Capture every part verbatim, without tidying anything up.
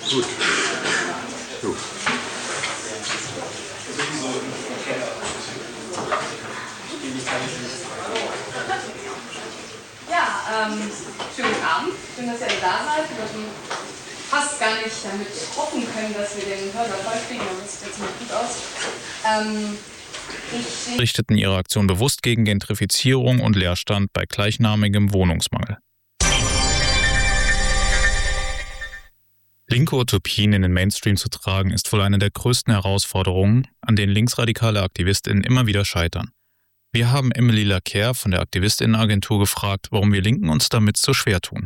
Gut. So. Ja, ähm, schönen Abend. Schön, dass ihr alle da seid. Wir hatten fast gar nicht damit hoffen können, dass wir den Hörsaal vollkriegen, aber das sieht jetzt ziemlich gut aus. Ähm, ich richteten ihre Aktion bewusst gegen Gentrifizierung und Leerstand bei gleichnamigem Wohnungsmangel. Linke Utopien in den Mainstream zu tragen, ist wohl eine der größten Herausforderungen, an denen linksradikale AktivistInnen immer wieder scheitern. Wir haben Emily Laquer von der AktivistInnenagentur gefragt, warum wir Linken uns damit so schwer tun.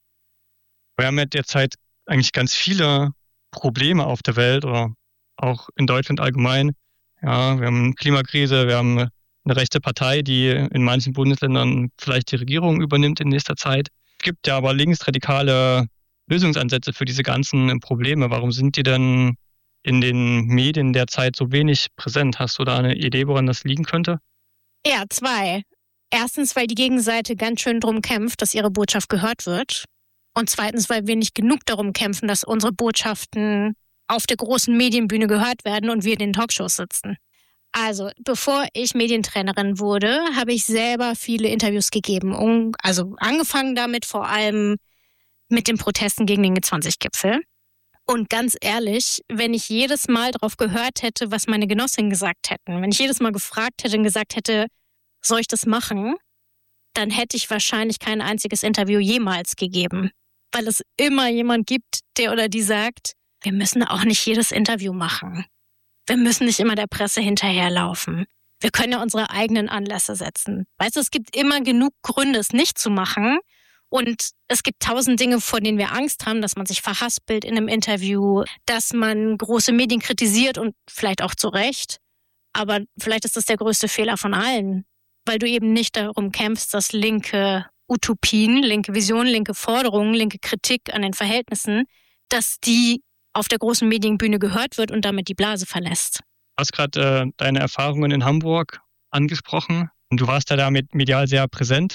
Wir haben ja derzeit eigentlich ganz viele Probleme auf der Welt oder auch in Deutschland allgemein. Ja, wir haben eine Klimakrise, wir haben eine rechte Partei, die in manchen Bundesländern vielleicht die Regierung übernimmt in nächster Zeit. Es gibt ja aber linksradikale Lösungsansätze für diese ganzen Probleme. Warum sind die denn in den Medien derzeit so wenig präsent? Hast du da eine Idee, woran das liegen könnte? Ja, zwei. Erstens, weil die Gegenseite ganz schön drum kämpft, dass ihre Botschaft gehört wird. Und zweitens, weil wir nicht genug darum kämpfen, dass unsere Botschaften auf der großen Medienbühne gehört werden und wir in den Talkshows sitzen. Also, bevor ich Medientrainerin wurde, habe ich selber viele Interviews gegeben. Also angefangen damit vor allem mit den Protesten gegen den G zwanzig Gipfel. Und ganz ehrlich, wenn ich jedes Mal darauf gehört hätte, was meine Genossinnen gesagt hätten, wenn ich jedes Mal gefragt hätte und gesagt hätte, soll ich das machen, dann hätte ich wahrscheinlich kein einziges Interview jemals gegeben. Weil es immer jemand gibt, der oder die sagt, wir müssen auch nicht jedes Interview machen. Wir müssen nicht immer der Presse hinterherlaufen. Wir können ja unsere eigenen Anlässe setzen. Weißt du, es gibt immer genug Gründe, es nicht zu machen. Und es gibt tausend Dinge, vor denen wir Angst haben, dass man sich verhaspelt in einem Interview, dass man große Medien kritisiert und vielleicht auch zu Recht. Aber vielleicht ist das der größte Fehler von allen, weil du eben nicht darum kämpfst, dass linke Utopien, linke Visionen, linke Forderungen, linke Kritik an den Verhältnissen, dass die auf der großen Medienbühne gehört wird und damit die Blase verlässt. Du hast gerade äh, deine Erfahrungen in Hamburg angesprochen und du warst da damit medial sehr präsent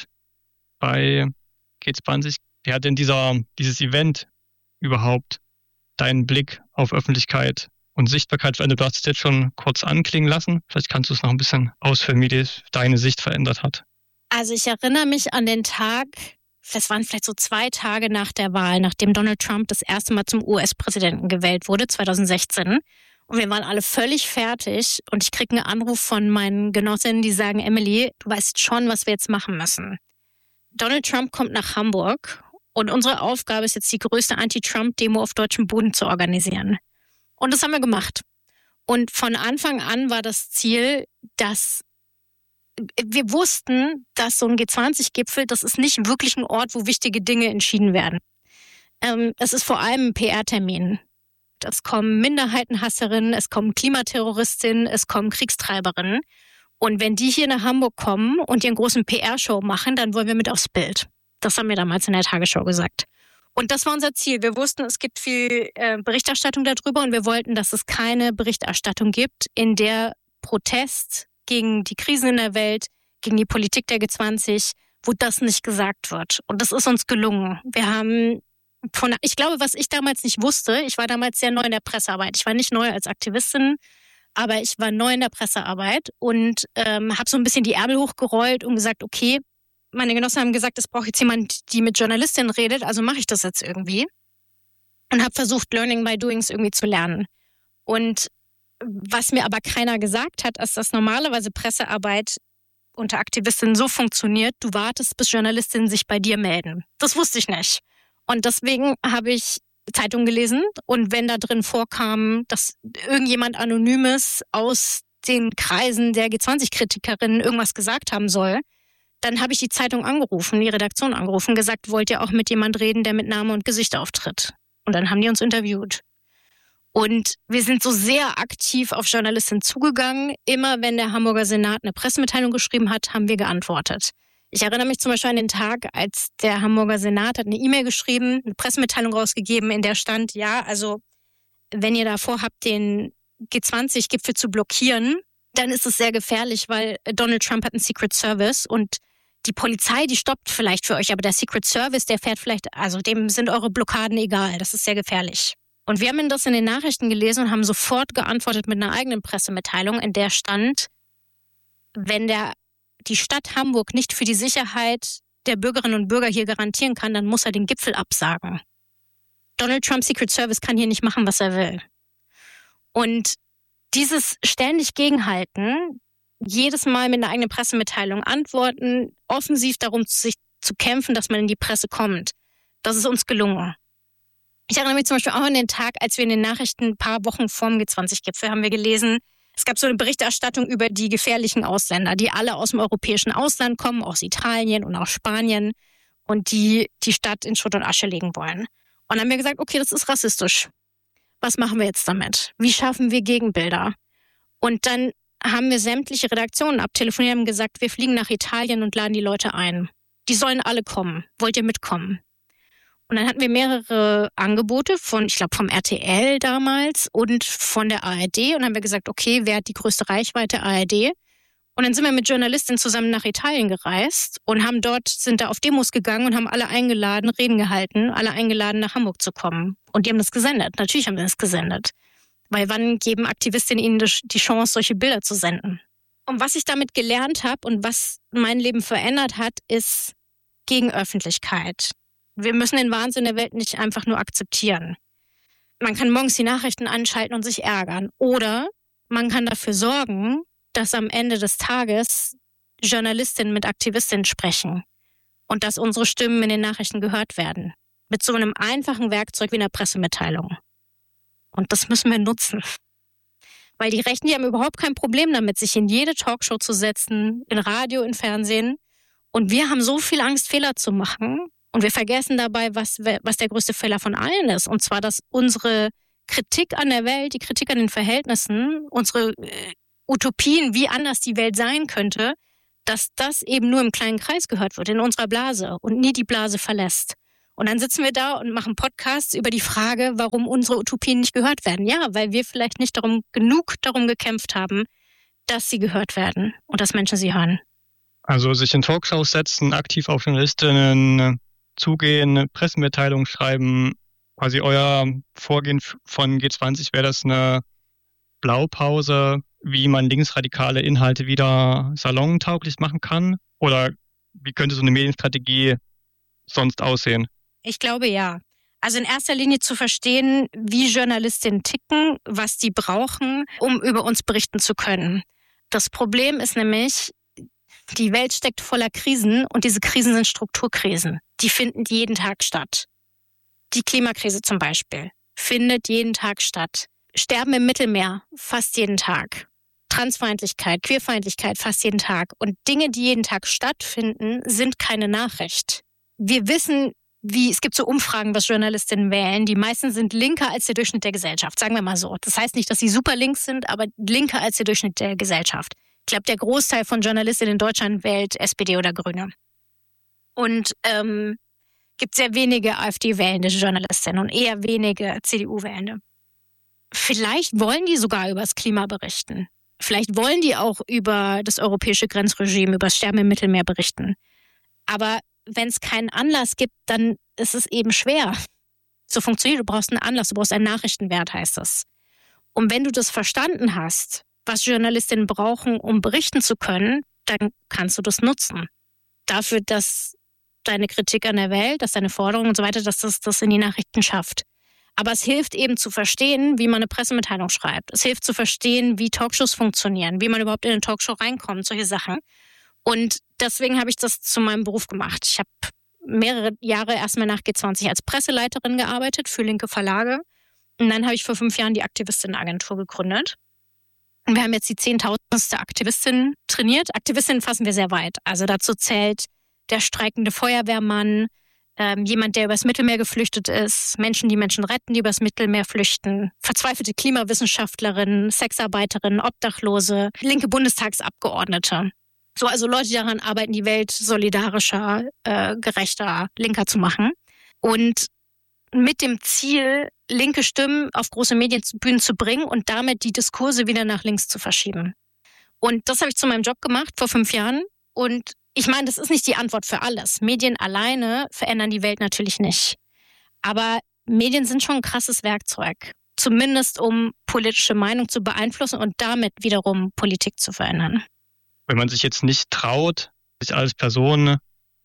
bei G zwanzig. Wie hat denn dieser, dieses Event überhaupt deinen Blick auf Öffentlichkeit und Sichtbarkeit verändert? Du hast es jetzt schon kurz anklingen lassen. Vielleicht kannst du es noch ein bisschen ausführen, wie das deine Sicht verändert hat. Also ich erinnere mich an den Tag, das waren vielleicht so zwei Tage nach der Wahl, nachdem Donald Trump das erste Mal zum U S-Präsidenten gewählt wurde, zwanzig sechzehn. Und wir waren alle völlig fertig und ich kriege einen Anruf von meinen Genossinnen, die sagen, Emily, du weißt schon, was wir jetzt machen müssen. Donald Trump kommt nach Hamburg und unsere Aufgabe ist jetzt, die größte Anti-Trump-Demo auf deutschem Boden zu organisieren. Und das haben wir gemacht. Und von Anfang an war das Ziel, dass wir wussten, dass so ein G zwanzig Gipfel, das ist nicht wirklich ein Ort, wo wichtige Dinge entschieden werden. Ähm, es ist vor allem ein P R-Termin. Es kommen Minderheitenhasserinnen, es kommen Klimaterroristinnen, es kommen Kriegstreiberinnen. Und wenn die hier nach Hamburg kommen und ihren großen P R-Show machen, dann wollen wir mit aufs Bild. Das haben wir damals in der Tagesschau gesagt. Und das war unser Ziel. Wir wussten, es gibt viel äh, Berichterstattung darüber und wir wollten, dass es keine Berichterstattung gibt, in der Protest gegen die Krisen in der Welt, gegen die Politik der G zwanzig, wo das nicht gesagt wird. Und das ist uns gelungen. Wir haben von, ich glaube, was ich damals nicht wusste, ich war damals sehr neu in der Pressearbeit. Ich war nicht neu als Aktivistin, aber ich war neu in der Pressearbeit und ähm, habe so ein bisschen die Ärmel hochgerollt und gesagt, okay, meine Genossen haben gesagt, es braucht jetzt jemand, die mit Journalistinnen redet, also mache ich das jetzt irgendwie. Und habe versucht, Learning by Doings irgendwie zu lernen. Und was mir aber keiner gesagt hat, ist, dass normalerweise Pressearbeit unter Aktivistinnen so funktioniert, du wartest, bis Journalistinnen sich bei dir melden. Das wusste ich nicht. Und deswegen habe ich Zeitungen gelesen und wenn da drin vorkam, dass irgendjemand Anonymes aus den Kreisen der G zwanzig Kritikerinnen irgendwas gesagt haben soll, dann habe ich die Zeitung angerufen, die Redaktion angerufen, gesagt, wollt ihr auch mit jemand reden, der mit Name und Gesicht auftritt? Und dann haben die uns interviewt. Und wir sind so sehr aktiv auf Journalistinnen zugegangen. Immer wenn der Hamburger Senat eine Pressemitteilung geschrieben hat, haben wir geantwortet. Ich erinnere mich zum Beispiel an den Tag, als der Hamburger Senat hat eine E-Mail geschrieben, eine Pressemitteilung rausgegeben, in der stand, ja, also wenn ihr davor habt, den G zwanzig Gipfel zu blockieren, dann ist es sehr gefährlich, weil Donald Trump hat einen Secret Service und die Polizei, die stoppt vielleicht für euch, aber der Secret Service, der fährt vielleicht, also dem sind eure Blockaden egal, das ist sehr gefährlich. Und wir haben das in den Nachrichten gelesen und haben sofort geantwortet mit einer eigenen Pressemitteilung, in der stand, wenn der, die Stadt Hamburg nicht für die Sicherheit der Bürgerinnen und Bürger hier garantieren kann, dann muss er den Gipfel absagen. Donald Trump's Secret Service kann hier nicht machen, was er will. Und dieses ständig Gegenhalten, jedes Mal mit einer eigenen Pressemitteilung antworten, offensiv darum sich zu kämpfen, dass man in die Presse kommt, das ist uns gelungen. Ich erinnere mich zum Beispiel auch an den Tag, als wir in den Nachrichten ein paar Wochen vorm G zwanzig Gipfel haben wir gelesen, es gab so eine Berichterstattung über die gefährlichen Ausländer, die alle aus dem europäischen Ausland kommen, aus Italien und aus Spanien und die die Stadt in Schutt und Asche legen wollen. Und dann haben wir gesagt, okay, das ist rassistisch. Was machen wir jetzt damit? Wie schaffen wir Gegenbilder? Und dann haben wir sämtliche Redaktionen abtelefoniert und gesagt, wir fliegen nach Italien und laden die Leute ein. Die sollen alle kommen. Wollt ihr mitkommen? Und dann hatten wir mehrere Angebote von, ich glaube, vom R T L damals und von der A R D. Und dann haben wir gesagt, okay, wer hat die größte Reichweite? A R D. Und dann sind wir mit Journalistinnen zusammen nach Italien gereist und haben dort, sind da auf Demos gegangen und haben alle eingeladen, Reden gehalten, alle eingeladen, nach Hamburg zu kommen. Und die haben das gesendet. Natürlich haben wir das gesendet. Weil wann geben Aktivistinnen ihnen die Chance, solche Bilder zu senden? Und was ich damit gelernt habe und was mein Leben verändert hat, ist Gegenöffentlichkeit. Wir müssen den Wahnsinn der Welt nicht einfach nur akzeptieren. Man kann morgens die Nachrichten anschalten und sich ärgern. Oder man kann dafür sorgen, dass am Ende des Tages Journalistinnen mit Aktivistinnen sprechen und dass unsere Stimmen in den Nachrichten gehört werden. Mit so einem einfachen Werkzeug wie einer Pressemitteilung. Und das müssen wir nutzen. Weil die Rechten, die haben überhaupt kein Problem damit, sich in jede Talkshow zu setzen, in Radio, in Fernsehen. Und wir haben so viel Angst, Fehler zu machen. Und wir vergessen dabei, was, was der größte Fehler von allen ist. Und zwar, dass unsere Kritik an der Welt, die Kritik an den Verhältnissen, unsere äh, Utopien, wie anders die Welt sein könnte, dass das eben nur im kleinen Kreis gehört wird, in unserer Blase und nie die Blase verlässt. Und dann sitzen wir da und machen Podcasts über die Frage, warum unsere Utopien nicht gehört werden. Ja, weil wir vielleicht nicht darum, genug darum gekämpft haben, dass sie gehört werden und dass Menschen sie hören. Also sich in Talkshows setzen, aktiv auf Journalistinnen zugehen, Pressemitteilungen schreiben, quasi euer Vorgehen von G zwanzig, wäre das eine Blaupause, wie man linksradikale Inhalte wieder salontauglich machen kann? Oder wie könnte so eine Medienstrategie sonst aussehen? Ich glaube ja. Also in erster Linie zu verstehen, wie Journalistinnen ticken, was die brauchen, um über uns berichten zu können. Das Problem ist nämlich, die Welt steckt voller Krisen und diese Krisen sind Strukturkrisen. Die finden jeden Tag statt. Die Klimakrise zum Beispiel findet jeden Tag statt. Sterben im Mittelmeer fast jeden Tag. Transfeindlichkeit, Queerfeindlichkeit fast jeden Tag. Und Dinge, die jeden Tag stattfinden, sind keine Nachricht. Wir wissen, wie es gibt so Umfragen, was Journalistinnen wählen. Die meisten sind linker als der Durchschnitt der Gesellschaft, sagen wir mal so. Das heißt nicht, dass sie super links sind, aber linker als der Durchschnitt der Gesellschaft. Ich glaube, der Großteil von Journalistinnen in Deutschland wählt S P D oder Grüne. Und ähm, gibt sehr wenige AfD-wählende Journalistinnen und eher wenige C D U-wählende. Vielleicht wollen die sogar über das Klima berichten. Vielleicht wollen die auch über das europäische Grenzregime, über das Sterben im Mittelmeer berichten. Aber wenn es keinen Anlass gibt, dann ist es eben schwer. So funktioniert, du brauchst einen Anlass, du brauchst einen Nachrichtenwert, heißt es. Und wenn du das verstanden hast, was Journalistinnen brauchen, um berichten zu können, dann kannst du das nutzen. Dafür, dass deine Kritik an der Welt, dass deine Forderungen und so weiter, dass das das in die Nachrichten schafft. Aber es hilft eben zu verstehen, wie man eine Pressemitteilung schreibt. Es hilft zu verstehen, wie Talkshows funktionieren, wie man überhaupt in eine Talkshow reinkommt, solche Sachen. Und deswegen habe ich das zu meinem Beruf gemacht. Ich habe mehrere Jahre erstmal nach G zwanzig als Presseleiterin gearbeitet für linke Verlage. Und dann habe ich vor fünf Jahren die Aktivistinnenagentur gegründet. Und wir haben jetzt die zehntausendste Aktivistin trainiert. Aktivistinnen fassen wir sehr weit. Also dazu zählt der streikende Feuerwehrmann, ähm, jemand, der übers Mittelmeer geflüchtet ist, Menschen, die Menschen retten, die übers Mittelmeer flüchten, verzweifelte Klimawissenschaftlerinnen, Sexarbeiterinnen, Obdachlose, linke Bundestagsabgeordnete. So, also Leute, die daran arbeiten, die Welt solidarischer, äh, gerechter, linker zu machen. Und mit dem Ziel, linke Stimmen auf große Medienbühnen zu bringen und damit die Diskurse wieder nach links zu verschieben. Und das habe ich zu meinem Job gemacht vor fünf Jahren. Und ich meine, das ist nicht die Antwort für alles. Medien alleine verändern die Welt natürlich nicht. Aber Medien sind schon ein krasses Werkzeug. Zumindest um politische Meinung zu beeinflussen und damit wiederum Politik zu verändern. Wenn man sich jetzt nicht traut, sich als Person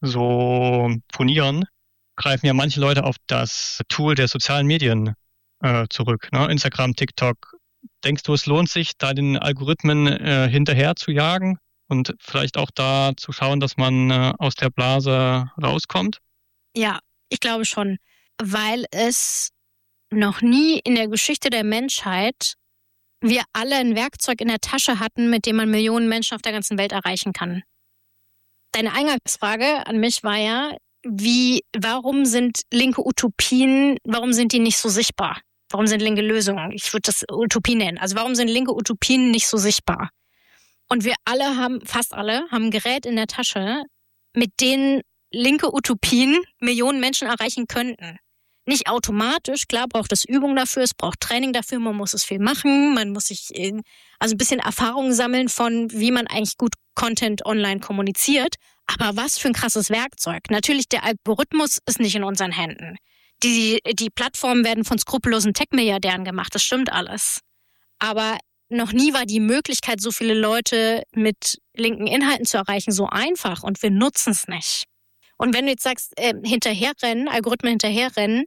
so ponieren, greifen ja manche Leute auf das Tool der sozialen Medien äh, zurück. Ne? Instagram, TikTok. Denkst du, es lohnt sich, da den Algorithmen äh, hinterher zu jagen und vielleicht auch da zu schauen, dass man äh, aus der Blase rauskommt? Ja, ich glaube schon, weil es noch nie in der Geschichte der Menschheit wir alle ein Werkzeug in der Tasche hatten, mit dem man Millionen Menschen auf der ganzen Welt erreichen kann. Deine Eingangsfrage an mich war ja, wie, warum sind linke Utopien, warum sind die nicht so sichtbar? Warum sind linke Lösungen? Ich würde das Utopie nennen. Also warum sind linke Utopien nicht so sichtbar? Und wir alle haben, fast alle, haben ein Gerät in der Tasche, mit denen linke Utopien Millionen Menschen erreichen könnten. Nicht automatisch, klar braucht es Übung dafür, es braucht Training dafür, man muss es viel machen, man muss sich also ein bisschen Erfahrung sammeln von, wie man eigentlich gut Content online kommuniziert. Aber was für ein krasses Werkzeug. Natürlich, der Algorithmus ist nicht in unseren Händen. Die, die Plattformen werden von skrupellosen Tech-Milliardären gemacht, das stimmt alles. Aber noch nie war die Möglichkeit, so viele Leute mit linken Inhalten zu erreichen, so einfach und wir nutzen es nicht. Und wenn du jetzt sagst, äh, hinterherrennen, Algorithmen hinterherrennen,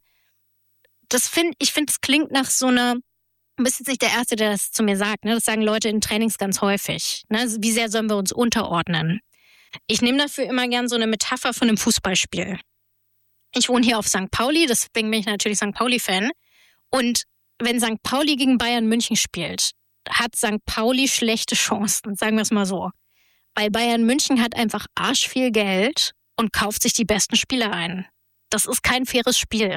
das find, ich finde, es klingt nach so einer, du bist jetzt nicht der Erste, der das zu mir sagt, ne? Das sagen Leute in Trainings ganz häufig. Ne? Wie sehr sollen wir uns unterordnen? Ich nehme dafür immer gern so eine Metapher von einem Fußballspiel. Ich wohne hier auf Sankt Pauli, deswegen bin ich natürlich Sankt Pauli-Fan. Und wenn Sankt Pauli gegen Bayern München spielt, hat Sankt Pauli schlechte Chancen, sagen wir es mal so. Weil Bayern München hat einfach arschviel Geld und kauft sich die besten Spieler ein. Das ist kein faires Spiel.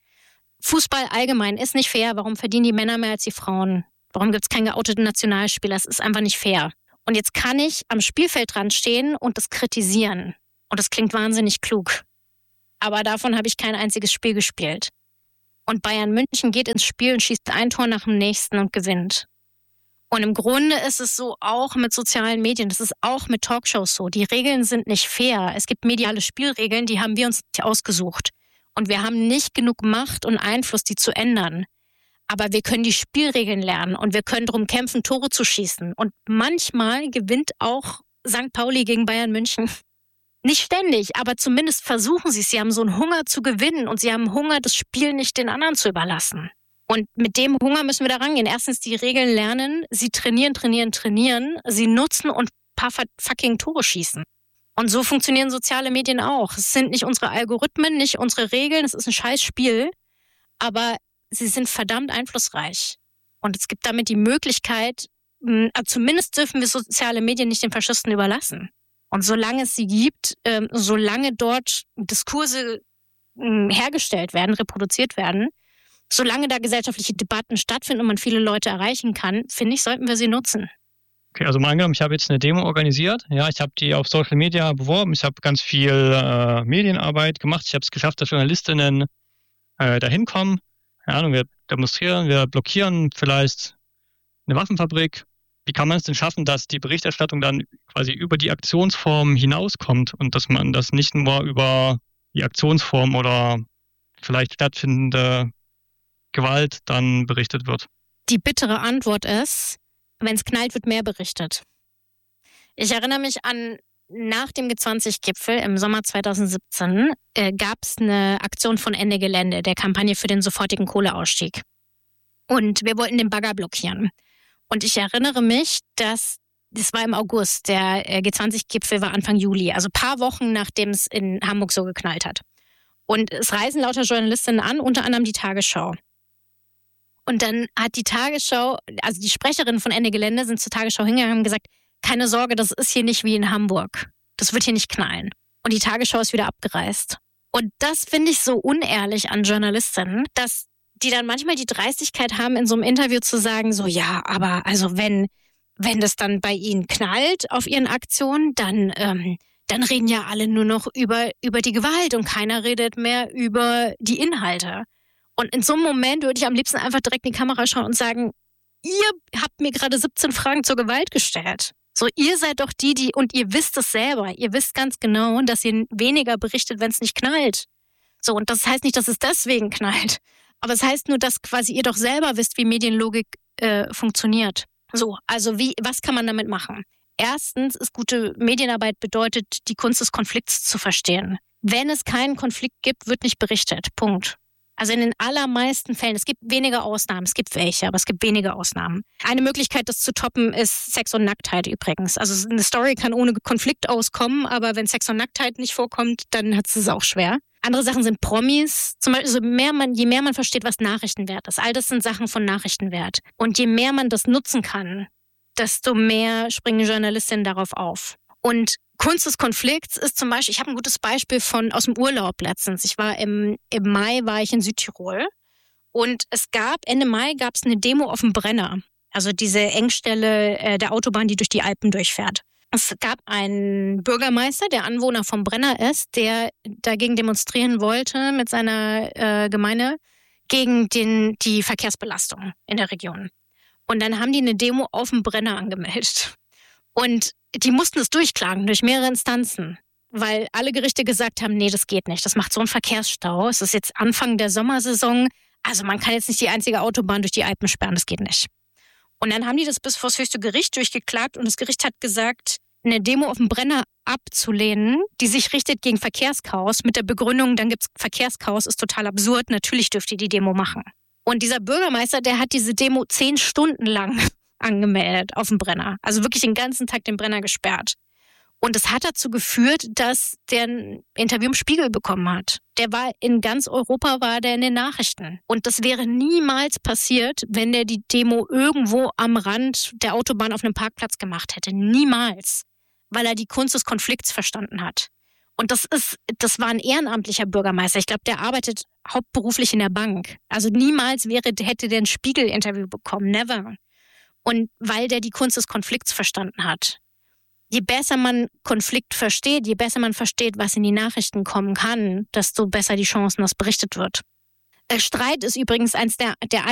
Fußball allgemein ist nicht fair. Warum verdienen die Männer mehr als die Frauen? Warum gibt es keinen geouteten Nationalspieler? Das ist einfach nicht fair. Und jetzt kann ich am Spielfeld dran stehen und das kritisieren. Und das klingt wahnsinnig klug. Aber davon habe ich kein einziges Spiel gespielt. Und Bayern München geht ins Spiel und schießt ein Tor nach dem nächsten und gewinnt. Und im Grunde ist es so auch mit sozialen Medien, das ist auch mit Talkshows so. Die Regeln sind nicht fair. Es gibt mediale Spielregeln, die haben wir uns nicht ausgesucht. Und wir haben nicht genug Macht und Einfluss, die zu ändern. Aber wir können die Spielregeln lernen und wir können darum kämpfen, Tore zu schießen. Und manchmal gewinnt auch Sankt Pauli gegen Bayern München. Nicht ständig, aber zumindest versuchen sie es. Sie haben so einen Hunger zu gewinnen und sie haben Hunger, das Spiel nicht den anderen zu überlassen. Und mit dem Hunger müssen wir da rangehen. Erstens die Regeln lernen, sie trainieren, trainieren, trainieren, sie nutzen und ein paar fucking Tore schießen. Und so funktionieren soziale Medien auch. Es sind nicht unsere Algorithmen, nicht unsere Regeln, es ist ein scheiß Spiel, aber sie sind verdammt einflussreich. Und es gibt damit die Möglichkeit, zumindest dürfen wir soziale Medien nicht den Faschisten überlassen. Und solange es sie gibt, solange dort Diskurse hergestellt werden, reproduziert werden, solange da gesellschaftliche Debatten stattfinden und man viele Leute erreichen kann, finde ich, sollten wir sie nutzen. Okay, also mal angenommen, ich habe jetzt eine Demo organisiert. Ja, ich habe die auf Social Media beworben. Ich habe ganz viel äh, Medienarbeit gemacht. Ich habe es geschafft, dass Journalistinnen äh, dahin kommen. Keine Ahnung, wir demonstrieren, wir blockieren vielleicht eine Waffenfabrik. Wie kann man es denn schaffen, dass die Berichterstattung dann quasi über die Aktionsform hinauskommt und dass man das nicht nur über die Aktionsform oder vielleicht stattfindende Gewalt dann berichtet wird? Die bittere Antwort ist, wenn es knallt, wird mehr berichtet. Ich erinnere mich an, nach dem G zwanzig-Gipfel im Sommer zweitausendsiebzehn äh, gab es eine Aktion von Ende Gelände, der Kampagne für den sofortigen Kohleausstieg. Und wir wollten den Bagger blockieren. Und ich erinnere mich, dass, das war im August, der äh, G zwanzig-Gipfel war Anfang Juli, also ein paar Wochen, nachdem es in Hamburg so geknallt hat. Und es reisen lauter Journalistinnen an, unter anderem die Tagesschau. Und dann hat die Tagesschau, also die Sprecherinnen von Ende Gelände sind zur Tagesschau hingegangen und haben gesagt, keine Sorge, das ist hier nicht wie in Hamburg. Das wird hier nicht knallen. Und die Tagesschau ist wieder abgereist. Und das finde ich so unehrlich an Journalistinnen, dass die dann manchmal die Dreistigkeit haben, in so einem Interview zu sagen, so ja, aber also wenn, wenn das dann bei ihnen knallt auf ihren Aktionen, dann, ähm, dann reden ja alle nur noch über, über die Gewalt und keiner redet mehr über die Inhalte. Und in so einem Moment würde ich am liebsten einfach direkt in die Kamera schauen und sagen, ihr habt mir gerade siebzehn Fragen zur Gewalt gestellt. So, ihr seid doch die, die, und ihr wisst es selber, ihr wisst ganz genau, dass ihr weniger berichtet, wenn es nicht knallt. So, und das heißt nicht, dass es deswegen knallt. Aber es heißt nur, dass quasi ihr doch selber wisst, wie Medienlogik äh, funktioniert. So, also wie, was kann man damit machen? Erstens ist gute Medienarbeit bedeutet, die Kunst des Konflikts zu verstehen. Wenn es keinen Konflikt gibt, wird nicht berichtet. Punkt. Also in den allermeisten Fällen, es gibt wenige Ausnahmen, es gibt welche, aber es gibt wenige Ausnahmen. Eine Möglichkeit, das zu toppen, ist Sex und Nacktheit übrigens. Also eine Story kann ohne Konflikt auskommen, aber wenn Sex und Nacktheit nicht vorkommt, dann hat es auch schwer. Andere Sachen sind Promis. Zum Beispiel, also mehr man, je mehr man versteht, was Nachrichtenwert ist. All das sind Sachen von Nachrichtenwert. Und je mehr man das nutzen kann, desto mehr springen Journalistinnen darauf auf. Und Kunst des Konflikts ist zum Beispiel, ich habe ein gutes Beispiel von aus dem Urlaub letztens. Ich war im, im Mai war ich in Südtirol und es gab, Ende Mai gab es eine Demo auf dem Brenner. Also diese Engstelle äh, der Autobahn, die durch die Alpen durchfährt. Es gab einen Bürgermeister, der Anwohner vom Brenner ist, der dagegen demonstrieren wollte mit seiner äh, Gemeinde gegen den, die Verkehrsbelastung in der Region. Und dann haben die eine Demo auf dem Brenner angemeldet. Und die mussten es durchklagen durch mehrere Instanzen, weil alle Gerichte gesagt haben, nee, das geht nicht. Das macht so einen Verkehrsstau. Es ist jetzt Anfang der Sommersaison. Also man kann jetzt nicht die einzige Autobahn durch die Alpen sperren. Das geht nicht. Und dann haben die das bis vor das höchste Gericht durchgeklagt und das Gericht hat gesagt, eine Demo auf dem Brenner abzulehnen, die sich richtet gegen Verkehrschaos mit der Begründung, dann gibt es Verkehrschaos, ist total absurd. Natürlich dürft ihr die Demo machen. Und dieser Bürgermeister, der hat diese Demo zehn Stunden lang angemeldet auf dem Brenner. Also wirklich den ganzen Tag den Brenner gesperrt. Und das hat dazu geführt, dass der ein Interview im Spiegel bekommen hat. Der war in ganz Europa, war der in den Nachrichten. Und das wäre niemals passiert, wenn der die Demo irgendwo am Rand der Autobahn auf einem Parkplatz gemacht hätte. Niemals. Weil er die Kunst des Konflikts verstanden hat. Und das ist, das war ein ehrenamtlicher Bürgermeister. Ich glaube, der arbeitet hauptberuflich in der Bank. Also niemals wäre, hätte der ein Spiegel-Interview bekommen. Never. Und weil der die Kunst des Konflikts verstanden hat. Je besser man Konflikt versteht, je besser man versteht, was in die Nachrichten kommen kann, desto besser die Chancen, dass berichtet wird. Streit ist übrigens eins der, der